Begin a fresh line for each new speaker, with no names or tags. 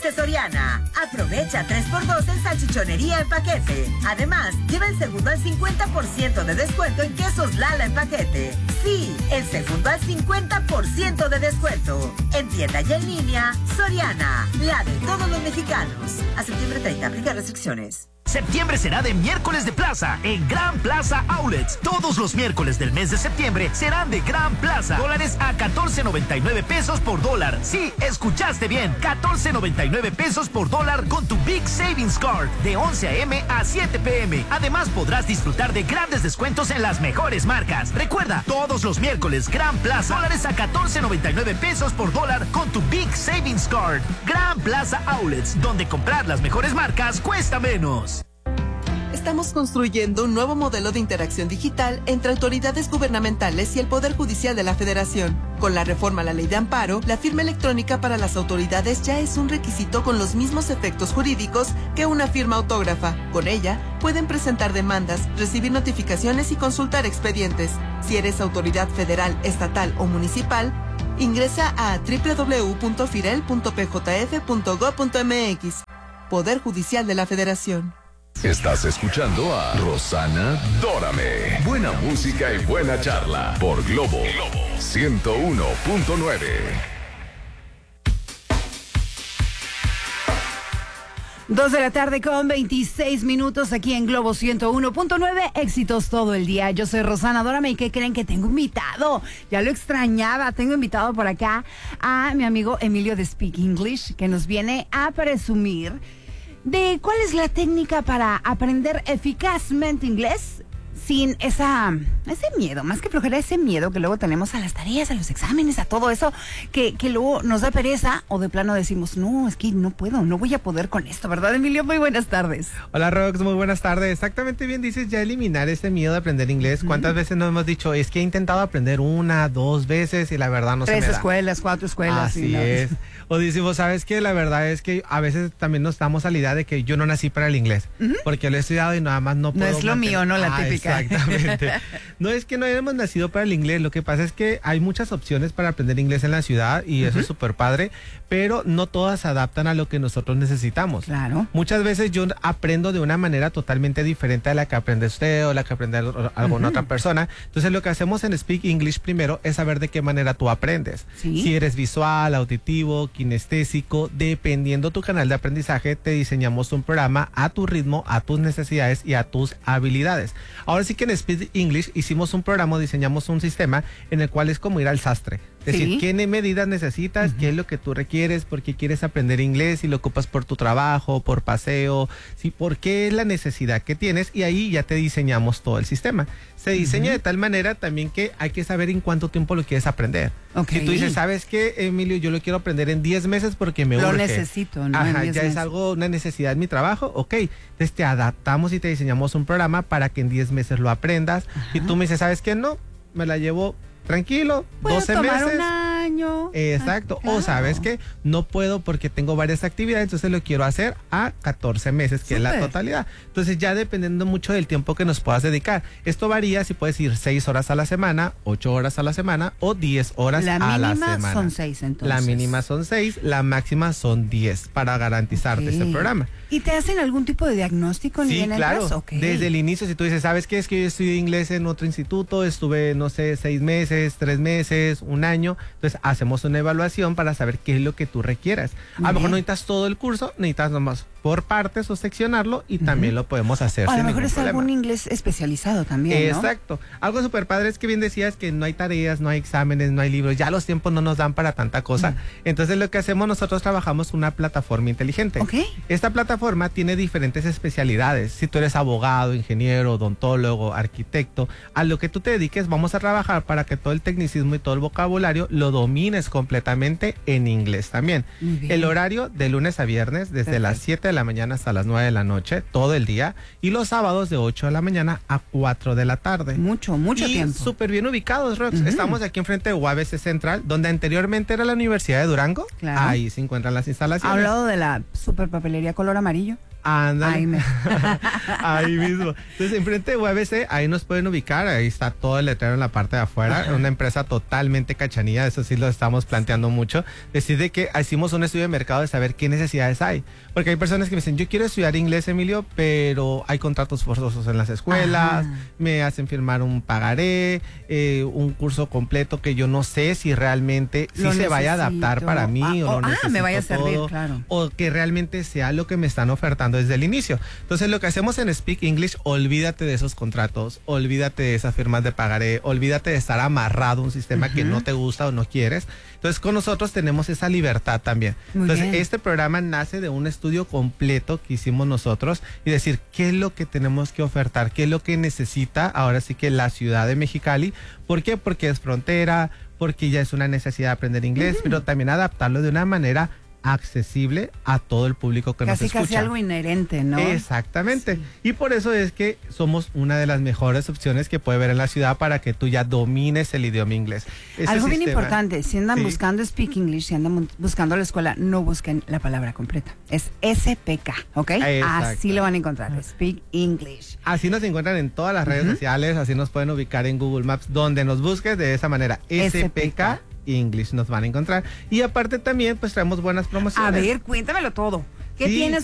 de Soriana. Aprovecha 3x2 en salchichonería en paquete. Además, lleva el segundo al 50% de descuento en quesos Lala en paquete. Sí, el segundo al 50% de descuento. En tienda y en línea, Soriana, la de todos los mexicanos. A septiembre 30, aplica restricciones.
Septiembre será de miércoles de plaza en Gran Plaza Outlets. Todos los miércoles del mes de septiembre serán de Gran Plaza. Dólares a 14.99 pesos por dólar. Sí, escuchaste bien. 14.99 pesos por dólar con tu Big Savings Card de 11 a.m. a 7 p.m. Además podrás disfrutar de grandes descuentos en las mejores marcas. Recuerda, todos los miércoles Gran Plaza. Dólares a 14.99 pesos por dólar con tu Big Savings Card. Gran Plaza Outlets, donde comprar las mejores marcas cuesta menos.
Estamos construyendo un nuevo modelo de interacción digital entre autoridades gubernamentales y el Poder Judicial de la Federación. Con la reforma a la Ley de Amparo, la firma electrónica para las autoridades ya es un requisito con los mismos efectos jurídicos que una firma autógrafa. Con ella, pueden presentar demandas, recibir notificaciones y consultar expedientes. Si eres autoridad federal, estatal o municipal, ingresa a www.firel.pjf.gov.mx. Poder Judicial de la Federación.
Estás escuchando a Rosana Dórame. Buena música y buena charla por Globo 101.9.
2 de la tarde con 26 minutos aquí en Globo 101.9. Éxitos todo el día. Yo soy Rosana Dórame y ¿qué creen? Que tengo invitado. Ya lo extrañaba. Tengo invitado por acá a mi amigo Emilio de Speak English, que nos viene a presumir de cuál es la técnica para aprender eficazmente inglés sin ese miedo, más que flojera, ese miedo que luego tenemos a las tareas, a los exámenes, a todo eso, que luego nos da pereza o de plano decimos, no, es que no puedo, no voy a poder con esto, ¿verdad, Emilio? Muy buenas tardes.
Hola, Rox, muy buenas tardes. Exactamente bien dices, ya eliminar ese miedo de aprender inglés. ¿Cuántas veces nos hemos dicho, es que he intentado aprender 1, 2 veces y la verdad no se me da?
3 escuelas, 4 escuelas.
Así es. O decimos, ¿sabes qué? La verdad es que a veces también nos damos a la idea de que yo no nací para el inglés, porque lo he estudiado y nada más no puedo.
No es lo mío, ¿no? La típica.
Exactamente. No es que no hayamos nacido para el inglés, lo que pasa es que hay muchas opciones para aprender inglés en la ciudad y eso es súper padre, pero no todas se adaptan a lo que nosotros necesitamos.
Claro.
Muchas veces yo aprendo de una manera totalmente diferente a la que aprende usted o la que aprende alguna otra persona. Entonces lo que hacemos en Speak English primero es saber de qué manera tú aprendes. ¿Sí? Si eres visual, auditivo, kinestésico, dependiendo tu canal de aprendizaje, te diseñamos un programa a tu ritmo, a tus necesidades y a tus habilidades. Ahora sí que en Speak English hicimos un programa, diseñamos un sistema en el cual es como ir al sastre. Es decir, ¿qué medidas necesitas? ¿Qué es lo que tú requieres? ¿Por qué quieres aprender inglés? Si lo ocupas por tu trabajo, por paseo, ¿sí? ¿Por qué es la necesidad que tienes? Y ahí ya te diseñamos todo el sistema. Se diseña de tal manera también que hay que saber en cuánto tiempo lo quieres aprender. Si tú dices, ¿sabes qué, Emilio? Yo lo quiero aprender en 10 meses porque me urge.
Lo necesito, ¿no?
Ajá, ya es algo, una necesidad en mi trabajo. Ok, entonces te adaptamos y te diseñamos un programa para que en 10 meses lo aprendas. Y tú me dices, ¿sabes qué? No, me la llevo tranquilo, 12
tomar
meses.
Un año.
Exacto.
Claro.
O sabes que no puedo porque tengo varias actividades, entonces lo quiero hacer a 14 meses, que es la totalidad. Entonces ya dependiendo mucho del tiempo que nos puedas dedicar. Esto varía si puedes ir 6 horas a la semana, 8 horas a la semana o 10 horas a la semana.
La mínima son 6 entonces.
La mínima son 6, la máxima son 10 para garantizarte este programa.
¿Y te hacen algún tipo de diagnóstico?
Sí, claro. Desde el inicio, si tú dices, ¿sabes qué? Es que yo estudié inglés en otro instituto, estuve, no sé, 6 meses, 3 meses, 1 año. Entonces hacemos una evaluación para saber qué es lo que tú requieras. A lo mejor no necesitas todo el curso, necesitas nomás por partes o seccionarlo y también lo podemos hacer.
O a lo mejor es algún inglés especializado también, ¿no?
Exacto. Algo súper padre es que bien decías que no hay tareas, no hay exámenes, no hay libros, ya los tiempos no nos dan para tanta cosa. Entonces lo que hacemos nosotros trabajamos una plataforma inteligente. Esta plataforma tiene diferentes especialidades. Si tú eres abogado, ingeniero, odontólogo, arquitecto, a lo que tú te dediques vamos a trabajar para que todo el tecnicismo y todo el vocabulario lo domines completamente en inglés también. El horario de lunes a viernes desde las 7 de la mañana hasta las 9 de la noche, todo el día, y los sábados de 8 de la mañana a 4 de la tarde.
Mucho tiempo.
Y súper bien ubicados, Rox. Estamos aquí enfrente de UABC Central, donde anteriormente era la Universidad de Durango. Ahí se encuentran las instalaciones.
¿Ha hablado de la super papelería color amarillo?
Ándale. Ahí mismo. Entonces, enfrente de UABC, ahí nos pueden ubicar. Ahí está todo el letrero en la parte de afuera. Una empresa totalmente cachanilla. Eso sí lo estamos planteando mucho. Decir de que hicimos un estudio de mercado de saber qué necesidades hay. Porque hay personas que me dicen, yo quiero estudiar inglés, Emilio, pero hay contratos forzosos en las escuelas. Me hacen firmar un pagaré, un curso completo que yo no sé si realmente se vaya a adaptar para mí o
me vaya a servir, claro.
O que realmente sea lo que me están ofertando desde el inicio. Entonces, lo que hacemos en Speak English, olvídate de esos contratos, olvídate de esas firmas de pagaré, olvídate de estar amarrado a un sistema que no te gusta o no quieres. Entonces, con nosotros tenemos esa libertad también. Entonces, este programa nace de un estudio completo que hicimos nosotros y decir qué es lo que tenemos que ofertar, qué es lo que necesita ahora sí que la ciudad de Mexicali. ¿Por qué? Porque es frontera, porque ya es una necesidad de aprender inglés, pero también adaptarlo de una manera accesible a todo el público que nos escucha.
Casi algo inherente, ¿no?
Exactamente.
Sí.
Y por eso es que somos una de las mejores opciones que puede ver en la ciudad para que tú ya domines el idioma inglés.
Algo bien importante, si andan buscando Speak English, si andan buscando la escuela, no busquen la palabra completa. Es SPK, ¿ok? Así lo van a encontrar, Speak English.
Así nos encuentran en todas las redes sociales, así nos pueden ubicar en Google Maps, donde nos busques de esa manera, SPK English nos van a encontrar. Y aparte también pues traemos buenas promociones.
A ver, cuéntamelo todo. ¿Qué tienes